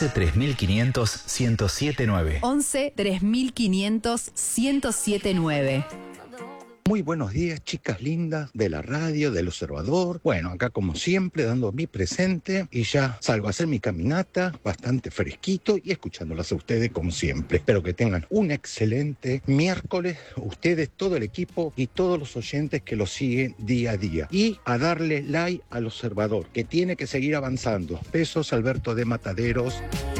11 3500 1079. 11 3500 1079. Muy buenos días, chicas lindas de la radio, del Observador. Bueno, acá como siempre dando mi presente y ya salgo a hacer mi caminata bastante fresquito y escuchándolas a ustedes como siempre. Espero que tengan un excelente miércoles, ustedes, todo el equipo y todos los oyentes que lo siguen día a día. Y a darle like al Observador, que tiene que seguir avanzando. Besos, Alberto de Mataderos.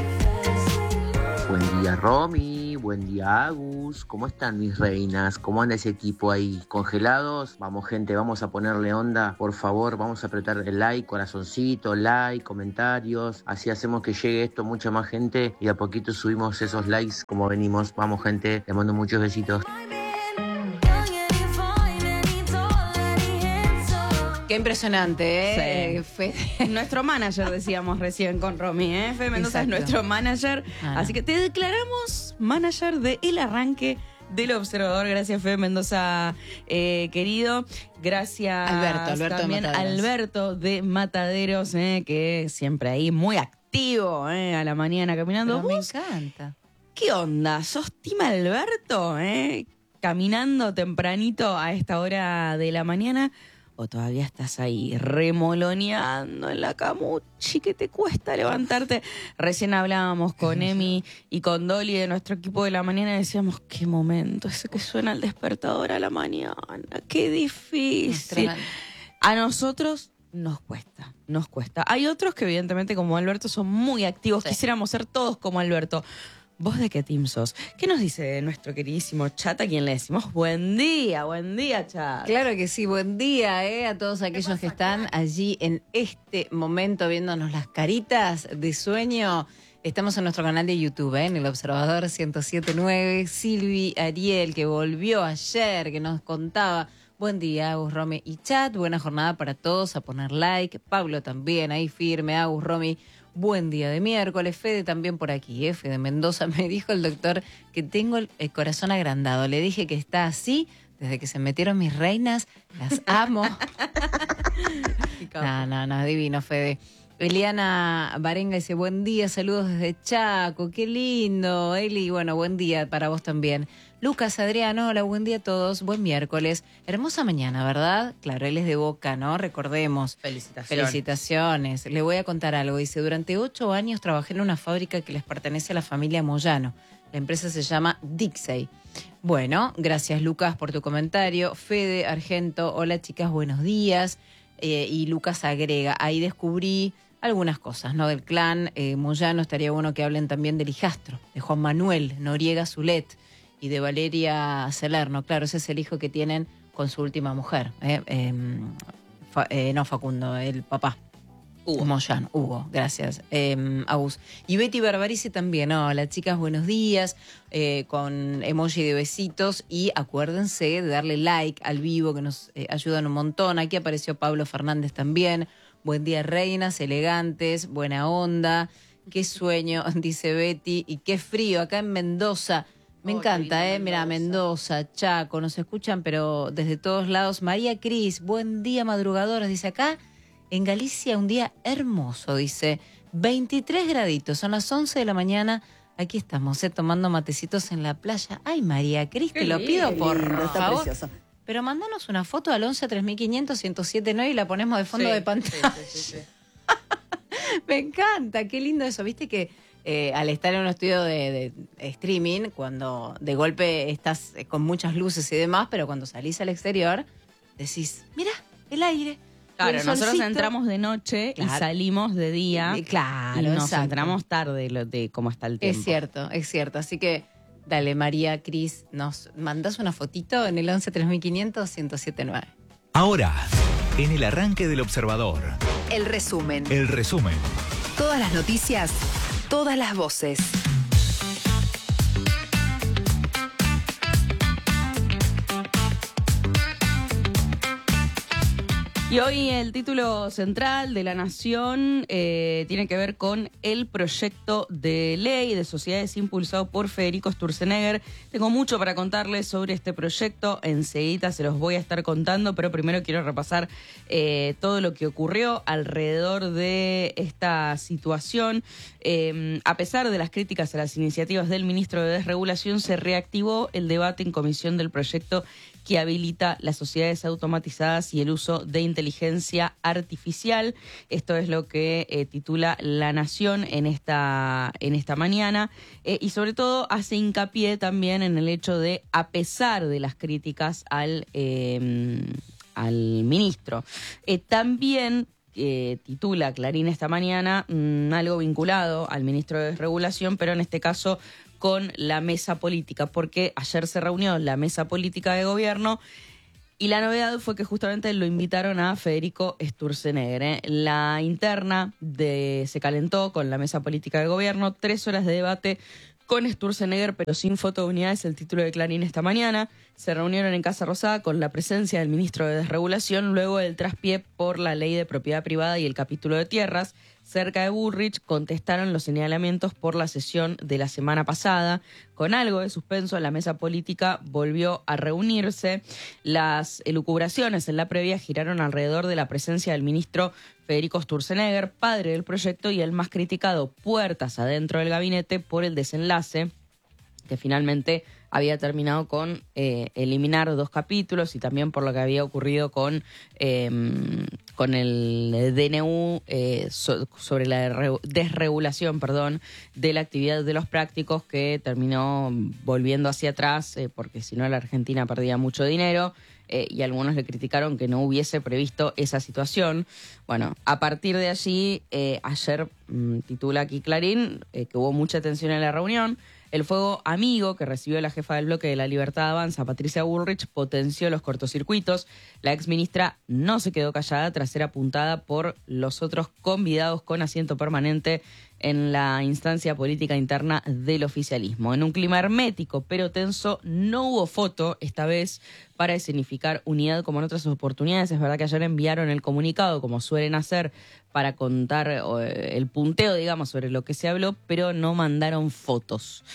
Buen día, Romy. Buen día, Agus. ¿Cómo están mis reinas? ¿Cómo anda ese equipo ahí? ¿Congelados? Vamos, gente, vamos a ponerle onda. Por favor, vamos a apretar el like, corazoncito, like, comentarios. Así hacemos que llegue esto a mucha más gente y a poquito subimos esos likes como venimos. Vamos, gente. Les mando muchos besitos. Qué impresionante, ¿eh? Sí. Nuestro manager, decíamos recién con Romy, ¿eh? Fede Mendoza es nuestro manager. Así que te declaramos manager de El Arranque del Observador. Gracias, Fede Mendoza, querido. Gracias Alberto también de Mataderos. Alberto de Mataderos, que siempre ahí muy activo, a la mañana caminando. Pero me ¿Vos encanta. qué onda? ¿Sos Team Alberto, caminando tempranito a esta hora de la mañana? ¿O todavía estás ahí remoloneando en la camuchi que te cuesta levantarte? Recién hablábamos con Emi y con Dolly de nuestro equipo de la mañana y decíamos, qué momento ese que suena el despertador a la mañana, qué difícil. A nosotros nos cuesta. Hay otros que evidentemente como Alberto son muy activos, quisiéramos ser todos como Alberto. ¿Vos de qué team sos? ¿Qué nos dice nuestro queridísimo chat a quien le decimos buen día, chat? Claro que sí, buen día a todos aquellos que están allí en este momento viéndonos las caritas de sueño. Estamos en nuestro canal de YouTube, en El Observador 1079. Silvi Ariel, que volvió ayer, que nos contaba. Buen día, Agus, Romy y chat. Buena jornada para todos, a poner like. Pablo también, ahí firme. Agus, Romy, buen día de miércoles. Fede también por aquí, Fede Mendoza. Me dijo el doctor que tengo el corazón agrandado. Le dije que está así desde que se metieron mis reinas. Las amo. No, divino, Fede. Eliana Barenga dice, buen día, saludos desde Chaco, qué lindo. Eli, bueno, buen día para vos también. Lucas, Adriano, hola, buen día a todos, buen miércoles. Hermosa mañana, ¿verdad? Claro, él es de Boca, ¿no? Recordemos. Felicitaciones. Le voy a contar algo. Dice, durante 8 años trabajé en una fábrica que les pertenece a la familia Moyano. La empresa se llama Dixey. Bueno, gracias, Lucas, por tu comentario. Fede Argento, hola, chicas, buenos días. Y Lucas agrega, ahí descubrí algunas cosas, ¿no? Del clan Moyano. Estaría bueno que hablen también del hijastro, de Juan Manuel Noriega Zulet y de Valeria Salerno. Claro, ese es el hijo que tienen con su última mujer. No Facundo, el papá. Hugo Moyano, Hugo, gracias. Agus. Y Betty Barbarici también, hola chicas, buenos días, con emoji de besitos. Y acuérdense de darle like al vivo, que nos ayudan un montón. Aquí apareció Pablo Fernández también. Buen día, reinas, elegantes, buena onda. Qué sueño, dice Betty. Y qué frío, acá en Mendoza. Me encanta, mira, Mendoza, Chaco, nos escuchan, pero desde todos lados. María Cris, buen día, madrugadoras, dice acá. En Galicia un día hermoso, dice, 23 graditos, son las 11 de la mañana, aquí estamos, tomando matecitos en la playa. Ay, María Cris, te lo pido por favor. Precioso. Pero mandanos una foto al 11 3500 1079 y la ponemos de fondo de pantalla. Sí. Me encanta, qué lindo eso, viste que al estar en un estudio de streaming, cuando de golpe estás con muchas luces y demás, pero cuando salís al exterior, decís, mira, el aire. Claro, nosotros entramos de noche y salimos de día. Claro, y nos entramos tarde de cómo está el tiempo. Es cierto. Así que, dale, María Cris, nos mandás una fotito en el 11 3500 1079. Ahora, en El Arranque del Observador. El resumen. Todas las noticias, todas las voces. Y Y hoy el título central de La Nación tiene que ver con el proyecto de ley de sociedades impulsado por Federico Sturzenegger. Tengo mucho para contarles sobre este proyecto, enseguida se los voy a estar contando, pero primero quiero repasar todo lo que ocurrió alrededor de esta situación. A pesar de las críticas a las iniciativas del ministro de Desregulación, se reactivó el debate en comisión del proyecto que habilita las sociedades automatizadas y el uso de inteligencia artificial. Esto es lo que titula La Nación en esta mañana y sobre todo hace hincapié también en el hecho de, a pesar de las críticas al ministro, también titula Clarín esta mañana algo vinculado al ministro de Desregulación, pero en este caso con la mesa política, porque ayer se reunió la mesa política de gobierno y la novedad fue que justamente lo invitaron a Federico Sturzenegger. La interna se calentó con la mesa política de gobierno, 3 horas de debate con Sturzenegger, pero sin foto de unidad, es el título de Clarín esta mañana. Se reunieron en Casa Rosada con la presencia del ministro de Desregulación luego del traspié por la ley de propiedad privada y el capítulo de tierras. Cerca de Bullrich contestaron los señalamientos por la sesión de la semana pasada. Con algo de suspenso, la mesa política volvió a reunirse. Las elucubraciones en la previa giraron alrededor de la presencia del ministro Federico Sturzenegger, padre del proyecto y el más criticado, puertas adentro del gabinete, por el desenlace que finalmente había terminado con eliminar 2 capítulos y también por lo que había ocurrido con el DNU sobre la desregulación, de la actividad de los prácticos, que terminó volviendo hacia atrás porque si no la Argentina perdía mucho dinero. Y algunos le criticaron que no hubiese previsto esa situación. Bueno, a partir de allí, ayer titula aquí Clarín que hubo mucha tensión en la reunión. El fuego amigo que recibió la jefa del bloque de La Libertad Avanza, Patricia Bullrich, potenció los cortocircuitos. La exministra no se quedó callada tras ser apuntada por los otros convidados con asiento permanente en la instancia política interna del oficialismo. En un clima hermético pero tenso, no hubo foto esta vez para escenificar unidad como en otras oportunidades. Es verdad que ayer enviaron el comunicado, como suelen hacer, para contar el punteo, digamos, sobre lo que se habló, pero no mandaron fotos.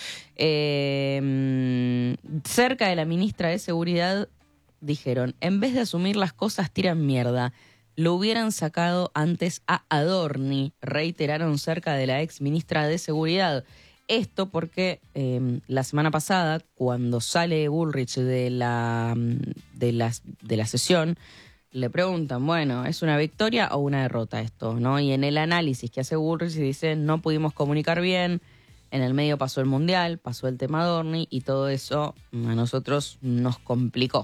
Cerca de la ministra de Seguridad dijeron, en vez de asumir las cosas, tiran mierda. Lo hubieran sacado antes a Adorni, reiteraron cerca de la ex ministra de Seguridad. Esto porque la semana pasada, cuando sale Bullrich de la sesión, le preguntan, bueno, ¿es una victoria o una derrota esto? ¿No? Y en el análisis que hace Bullrich dice, no pudimos comunicar bien, en el medio pasó el Mundial, pasó el tema Adorni y todo eso a nosotros nos complicó.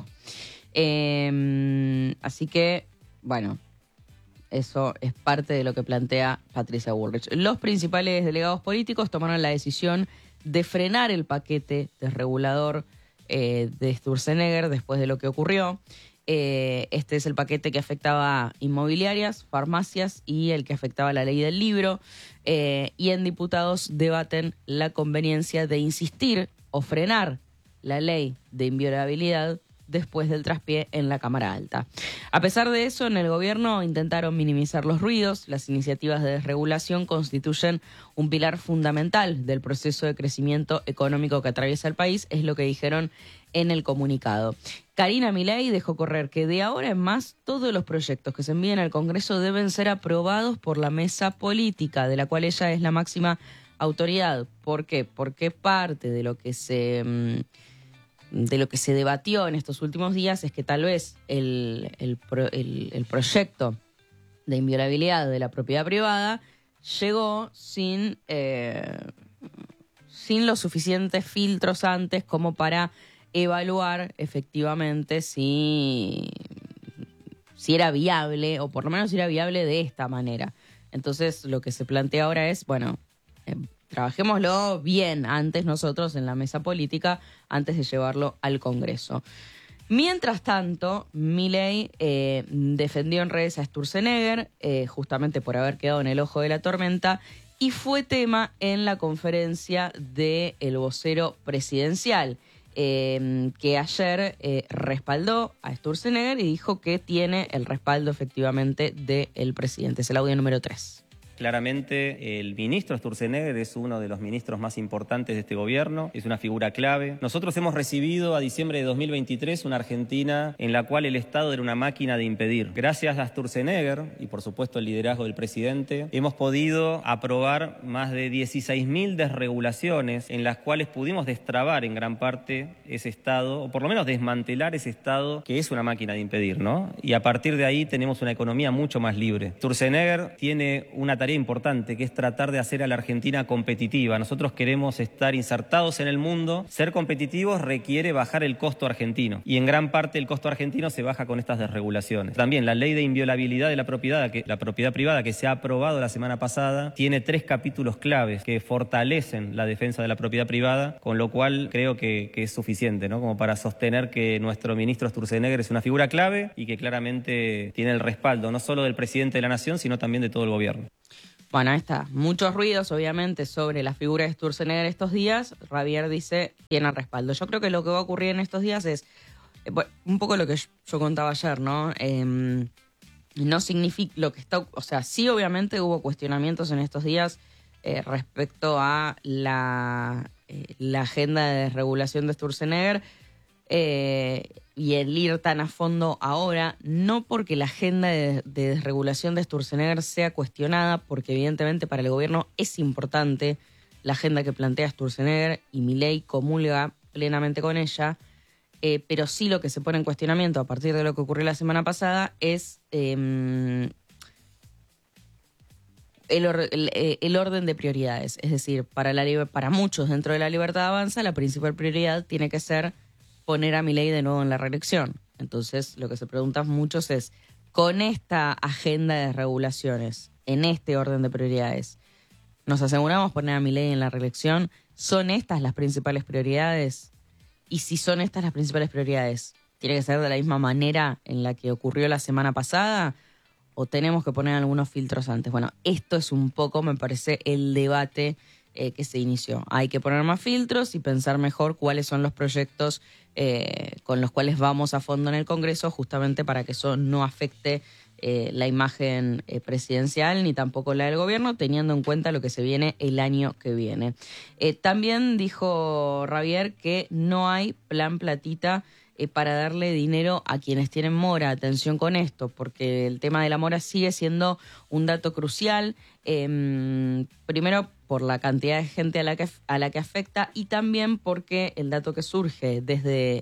Así que, bueno, eso es parte de lo que plantea Patricia Bullrich. Los principales delegados políticos tomaron la decisión de frenar el paquete desregulador de Sturzenegger después de lo que ocurrió. Este es el paquete que afectaba inmobiliarias, farmacias y el que afectaba la ley del libro. Y en diputados debaten la conveniencia de insistir o frenar la ley de inviolabilidad después del traspié en la Cámara Alta. A pesar de eso, en el gobierno intentaron minimizar los ruidos. Las iniciativas de desregulación constituyen un pilar fundamental del proceso de crecimiento económico que atraviesa el país, es lo que dijeron en el comunicado. Karina Milei dejó correr que de ahora en más todos los proyectos que se envíen al Congreso deben ser aprobados por la mesa política, de la cual ella es la máxima autoridad. ¿Por qué? Porque parte de lo que se debatió en estos últimos días es que tal vez el proyecto de inviolabilidad de la propiedad privada llegó sin los suficientes filtros antes como para evaluar efectivamente si era viable, o por lo menos si era viable de esta manera. Entonces lo que se plantea ahora es, bueno, trabajémoslo bien antes nosotros en la mesa política, antes de llevarlo al Congreso. Mientras tanto, Milei defendió en redes a Sturzenegger, justamente por haber quedado en el ojo de la tormenta, y fue tema en la conferencia del vocero presidencial. que ayer respaldó a Sturzenegger y dijo que tiene el respaldo efectivamente del presidente. Es el audio número 3. Claramente el ministro Sturzenegger es uno de los ministros más importantes de este gobierno, es una figura clave. Nosotros hemos recibido a diciembre de 2023 una Argentina en la cual el Estado era una máquina de impedir. Gracias a Sturzenegger y por supuesto el liderazgo del presidente, hemos podido aprobar más de 16.000 desregulaciones en las cuales pudimos destrabar en gran parte ese Estado, o por lo menos desmantelar ese Estado que es una máquina de impedir, ¿no? Y a partir de ahí tenemos una economía mucho más libre. Sturzenegger tiene una tarea importante, que es tratar de hacer a la Argentina competitiva. Nosotros queremos estar insertados en el mundo. Ser competitivos requiere bajar el costo argentino. Y en gran parte el costo argentino se baja con estas desregulaciones. También la ley de inviolabilidad de la propiedad privada que se ha aprobado la semana pasada, tiene 3 capítulos claves que fortalecen la defensa de la propiedad privada, con lo cual creo que es suficiente, ¿no? Como para sostener que nuestro ministro Sturzenegger es una figura clave y que claramente tiene el respaldo no solo del presidente de la Nación, sino también de todo el gobierno. Bueno, ahí está. Muchos ruidos, obviamente, sobre la figura de Sturzenegger estos días. Ravier dice, tiene respaldo. Yo creo que lo que va a ocurrir en estos días es un poco lo que yo contaba ayer, ¿no? No significa lo que está... O sea, sí, obviamente hubo cuestionamientos en estos días respecto a la agenda de desregulación de Sturzenegger. Y el ir tan a fondo ahora, no porque la agenda de desregulación de Sturzenegger sea cuestionada, porque evidentemente para el gobierno es importante la agenda que plantea Sturzenegger y Milei comulga plenamente con ella, pero sí lo que se pone en cuestionamiento a partir de lo que ocurrió la semana pasada es el orden de prioridades. Es decir, para muchos dentro de la Libertad Avanza, la principal prioridad tiene que ser poner a Milei de nuevo en la reelección. Entonces, lo que se preguntan muchos es, con esta agenda de regulaciones, en este orden de prioridades, ¿nos aseguramos poner a Milei en la reelección? ¿Son estas las principales prioridades? Y si son estas las principales prioridades, ¿tiene que ser de la misma manera en la que ocurrió la semana pasada? ¿O tenemos que poner algunos filtros antes? Bueno, esto es un poco, me parece, el debate que se inició. Hay que poner más filtros y pensar mejor cuáles son los proyectos con los cuales vamos a fondo en el Congreso, justamente para que eso no afecte la imagen presidencial ni tampoco la del gobierno, teniendo en cuenta lo que se viene el año que viene. También dijo Ravier que no hay plan platita para darle dinero a quienes tienen mora. Atención con esto, porque el tema de la mora sigue siendo un dato crucial. Primero, por la cantidad de gente a la que afecta, y también porque el dato que surge desde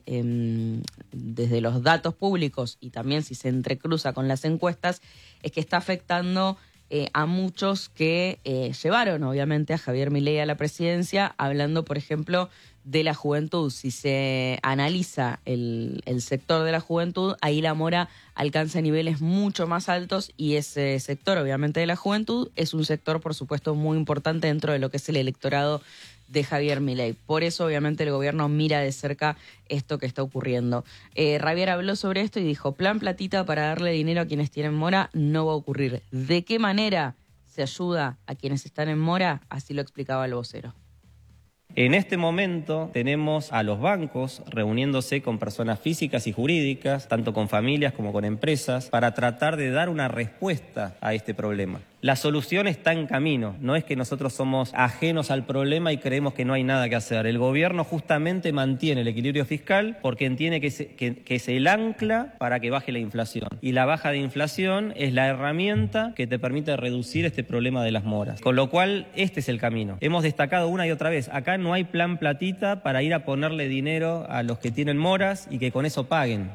los datos públicos y también si se entrecruza con las encuestas, es que está afectando a muchos que llevaron obviamente a Javier Milei a la presidencia, hablando por ejemplo de la juventud. Si se analiza el sector de la juventud, ahí la mora alcanza niveles mucho más altos, y ese sector obviamente de la juventud es un sector por supuesto muy importante dentro de lo que es el electorado de Javier Milei. Por eso obviamente el gobierno mira de cerca esto que está ocurriendo. Ravier habló sobre esto y dijo, plan platita para darle dinero a quienes tienen mora no va a ocurrir. ¿De qué manera se ayuda a quienes están en mora? Así lo explicaba el vocero. En este momento tenemos a los bancos reuniéndose con personas físicas y jurídicas, tanto con familias como con empresas, para tratar de dar una respuesta a este problema. La solución está en camino, no es que nosotros somos ajenos al problema y creemos que no hay nada que hacer. El gobierno justamente mantiene el equilibrio fiscal porque entiende que es el ancla para que baje la inflación. Y la baja de inflación es la herramienta que te permite reducir este problema de las moras. Con lo cual, este es el camino. Hemos destacado una y otra vez, acá no hay plan platita para ir a ponerle dinero a los que tienen moras y que con eso paguen.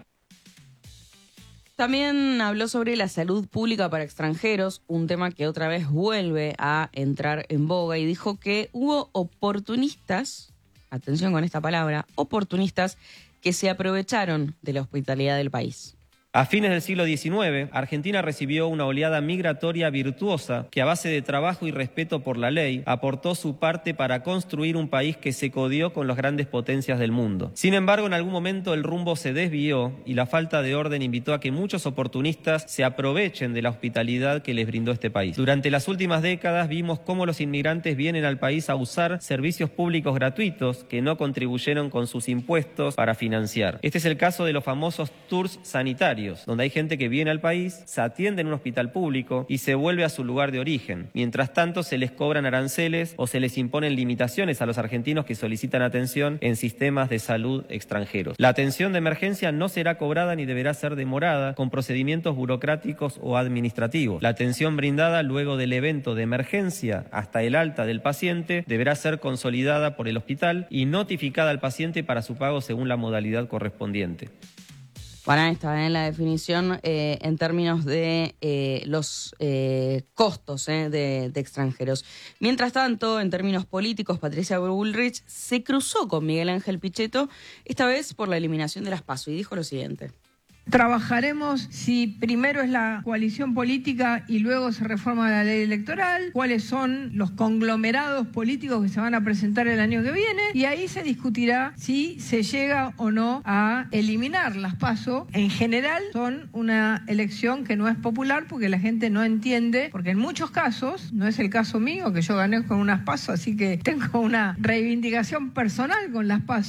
También habló sobre la salud pública para extranjeros, un tema que otra vez vuelve a entrar en boga, y dijo que hubo oportunistas, atención con esta palabra, oportunistas que se aprovecharon de la hospitalidad del país. A fines del siglo XIX, Argentina recibió una oleada migratoria virtuosa que a base de trabajo y respeto por la ley aportó su parte para construir un país que se codió con las grandes potencias del mundo. Sin embargo, en algún momento el rumbo se desvió y la falta de orden invitó a que muchos oportunistas se aprovechen de la hospitalidad que les brindó este país. Durante las últimas décadas vimos cómo los inmigrantes vienen al país a usar servicios públicos gratuitos que no contribuyeron con sus impuestos para financiar. Este es el caso de los famosos tours sanitarios, donde hay gente que viene al país, se atiende en un hospital público y se vuelve a su lugar de origen. Mientras tanto, se les cobran aranceles o se les imponen limitaciones a los argentinos que solicitan atención en sistemas de salud extranjeros. La atención de emergencia no será cobrada ni deberá ser demorada con procedimientos burocráticos o administrativos. La atención brindada luego del evento de emergencia hasta el alta del paciente deberá ser consolidada por el hospital y notificada al paciente para su pago según la modalidad correspondiente. Para esta, la definición en términos de los costos de extranjeros. Mientras tanto, en términos políticos, Patricia Bullrich se cruzó con Miguel Ángel Pichetto, esta vez por la eliminación de las PASO, y dijo lo siguiente. Trabajaremos si primero es la coalición política y luego se reforma la ley electoral, cuáles son los conglomerados políticos que se van a presentar el año que viene, y ahí se discutirá si se llega o no a eliminar las PASO. En general son una elección que no es popular porque la gente no entiende, porque en muchos casos, no es el caso mío, que yo gané con unas PASO, así que tengo una reivindicación personal con las PASO.